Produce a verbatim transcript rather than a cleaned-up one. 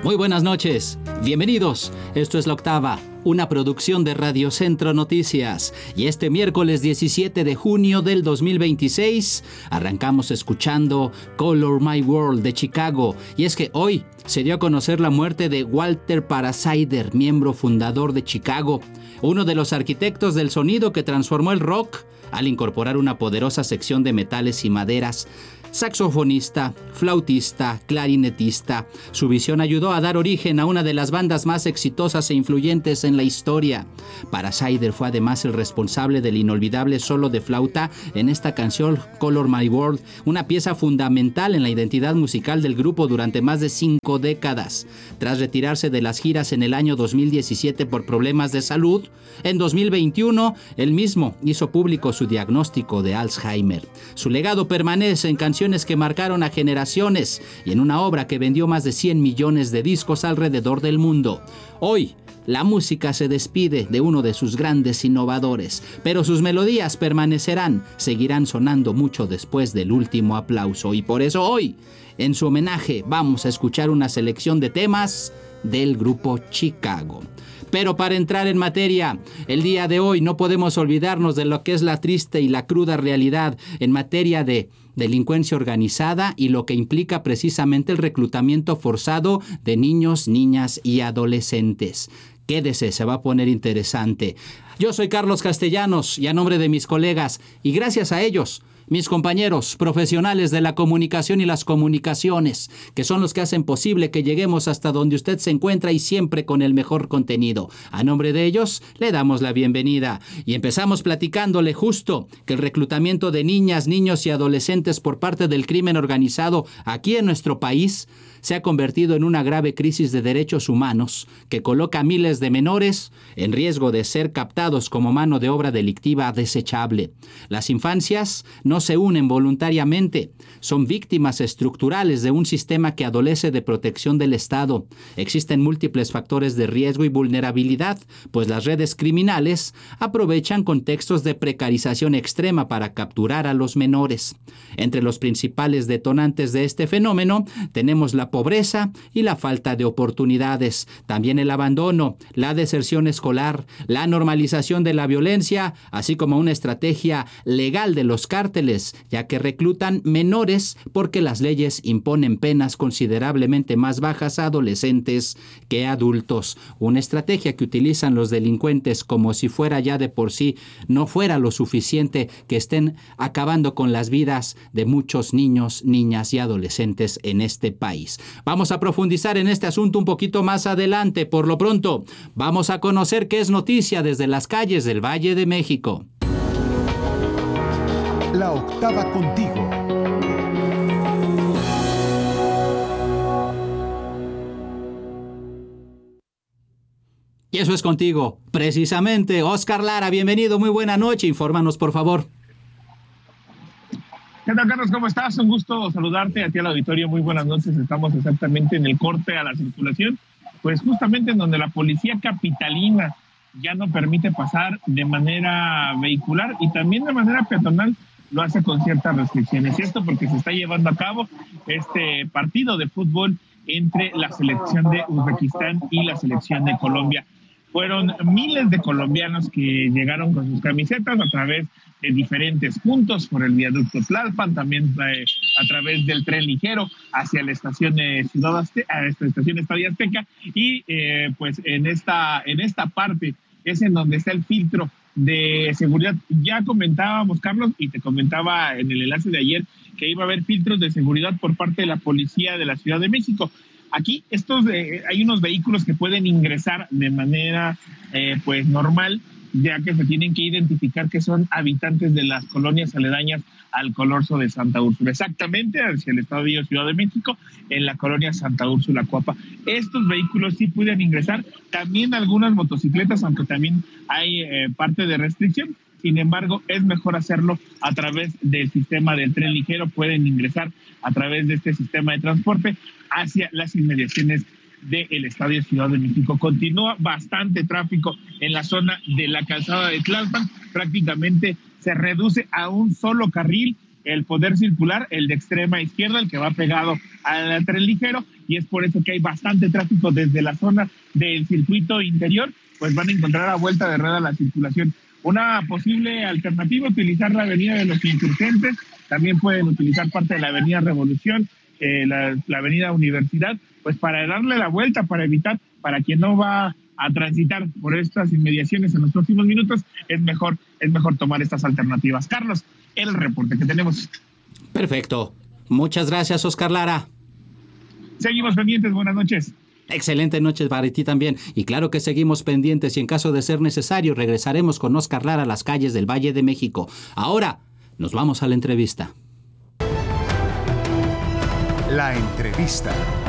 Muy buenas noches, bienvenidos. Esto es La Octava, una producción de Radio Centro Noticias. Y este miércoles diecisiete de junio del dos mil veintiséis arrancamos escuchando Color My World de Chicago. Y es que hoy se dio a conocer la muerte de Walter Parasider, miembro fundador de Chicago, uno de los arquitectos del sonido que transformó el rock al incorporar una poderosa sección de metales y maderas. Saxofonista, flautista, clarinetista, su visión ayudó a dar origen a una de las bandas más exitosas e influyentes en la historia. Parasider fue además el responsable del inolvidable solo de flauta en esta canción Color My World, una pieza fundamental en la identidad musical del grupo durante más de cinco décadas. Tras retirarse de las giras en el año dos mil diecisiete por problemas de salud, en dos mil veintiuno él mismo hizo público su diagnóstico de Alzheimer. Su legado permanece en canciones que marcaron a generaciones y en una obra que vendió más de cien millones de discos alrededor del mundo. Hoy, la música se despide de uno de sus grandes innovadores, pero sus melodías permanecerán, seguirán sonando mucho después del último aplauso. Y por eso hoy, en su homenaje, vamos a escuchar una selección de temas del grupo Chicago. Pero para entrar en materia, el día de hoy no podemos olvidarnos de lo que es la triste y la cruda realidad en materia de delincuencia organizada y lo que implica precisamente el reclutamiento forzado de niños, niñas y adolescentes. Quédese, se va a poner interesante. Yo soy Carlos Castellanos y a nombre de mis colegas, y gracias a ellos, mis compañeros profesionales de la comunicación y las comunicaciones, que son los que hacen posible que lleguemos hasta donde usted se encuentra y siempre con el mejor contenido. A nombre de ellos, le damos la bienvenida y empezamos platicándole justo que el reclutamiento de niñas, niños y adolescentes por parte del crimen organizado aquí en nuestro país se ha convertido en una grave crisis de derechos humanos que coloca a miles de menores en riesgo de ser captados como mano de obra delictiva desechable. Las infancias no se unen voluntariamente, son víctimas estructurales de un sistema que adolece de protección del Estado. Existen múltiples factores de riesgo y vulnerabilidad, pues las redes criminales aprovechan contextos de precarización extrema para capturar a los menores. Entre los principales detonantes de este fenómeno tenemos la pobreza y la falta de oportunidades, también el abandono, la deserción escolar, la normalización de la violencia, así como una estrategia legal de los cárteles, ya que reclutan menores porque las leyes imponen penas considerablemente más bajas a adolescentes que a adultos. Una estrategia que utilizan los delincuentes como si fuera ya de por sí no fuera lo suficiente que estén acabando con las vidas de muchos niños, niñas y adolescentes en este país. Vamos a profundizar en este asunto un poquito más adelante. Por lo pronto, vamos a conocer qué es noticia desde las calles del Valle de México. La Octava contigo. Y eso es contigo, precisamente. Oscar Lara, bienvenido, muy buena noche. Infórmanos, por favor. ¿Qué tal, Carlos? ¿Cómo estás? Un gusto saludarte a ti al auditorio. Muy buenas noches. Estamos exactamente en el corte a la circulación, pues justamente en donde la policía capitalina ya no permite pasar de manera vehicular y también de manera peatonal lo hace con ciertas restricciones. Y esto porque se está llevando a cabo este partido de fútbol entre la selección de Uzbekistán y la selección de Colombia. Fueron miles de colombianos que llegaron con sus camisetas a través de diferentes puntos, por el viaducto Tlalpan, también eh, a través del tren ligero hacia la estación de Ciudad Azteca, a esta estación Estadio Azteca, y eh, pues en esta, en esta parte es en donde está el filtro de seguridad. Ya comentábamos, Carlos, y te comentaba en el enlace de ayer que iba a haber filtros de seguridad por parte de la policía de la Ciudad de México. Aquí estos eh, hay unos vehículos que pueden ingresar de manera eh, pues normal, ya que se tienen que identificar que son habitantes de las colonias aledañas al Coloso de Santa Úrsula, exactamente hacia el Estado de Ciudad de México, en la colonia Santa Úrsula Coapa. Estos vehículos sí pueden ingresar, también algunas motocicletas, aunque también hay eh, parte de restricción. Sin embargo, es mejor hacerlo a través del sistema del tren ligero. Pueden ingresar a través de este sistema de transporte hacia las inmediaciones del Estadio Ciudad de México. Continúa bastante tráfico en la zona de la calzada de Tlalpan. Prácticamente se reduce a un solo carril el poder circular, el de extrema izquierda, el que va pegado al tren ligero, y es por eso que hay bastante tráfico desde la zona del circuito interior, pues van a encontrar a vuelta de rueda la circulación. Una posible alternativa, utilizar la avenida de los Insurgentes, también pueden utilizar parte de la avenida Revolución, eh, la, la avenida Universidad, pues para darle la vuelta, para evitar, para quien no va a transitar por estas inmediaciones en los próximos minutos, es mejor, es mejor tomar estas alternativas. Carlos, el reporte que tenemos. Perfecto. Muchas gracias, Oscar Lara. Seguimos pendientes, buenas noches. Excelente noche para ti también. Y claro que seguimos pendientes y en caso de ser necesario regresaremos con Oscar Lara a las calles del Valle de México. Ahora nos vamos a la entrevista. La entrevista.